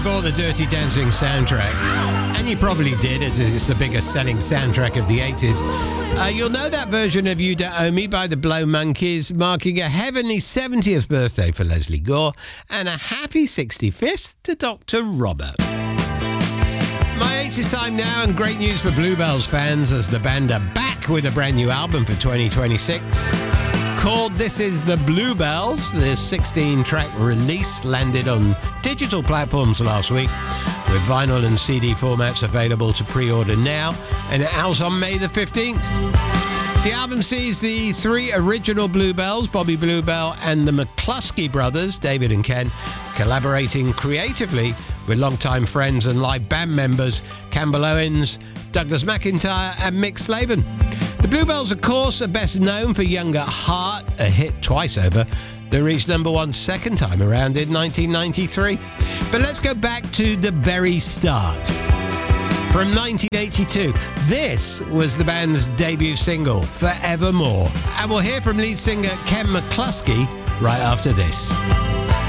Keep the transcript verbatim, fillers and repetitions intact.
bought the Dirty Dancing soundtrack, and you probably did, as it's the biggest selling soundtrack of the eighties, uh, you'll know that version of You Don't Owe Me by the Blow Monkeys, marking a heavenly seventieth birthday for Leslie Gore and a happy sixty-fifth to Doctor Robert. My eighties time now, and great news for Bluebells fans as the band are back with a brand new album for twenty twenty-six. Called This Is the Bluebells. The sixteen-track release landed on digital platforms last week, with vinyl and C D formats available to pre-order now, and it out on May the fifteenth. The album sees the three original Bluebells, Bobby Bluebell and the McCluskey brothers, David and Ken, collaborating creatively with longtime friends and live band members Campbell Owens, Douglas McIntyre and Mick Slavin. The Bluebells, of course, are best known for Young at Heart, a hit twice over, that reached number one second time around in nineteen ninety-three. But let's go back to the very start. From nineteen eighty-two, this was the band's debut single, Forevermore. And we'll hear from lead singer Ken McCluskey right after this.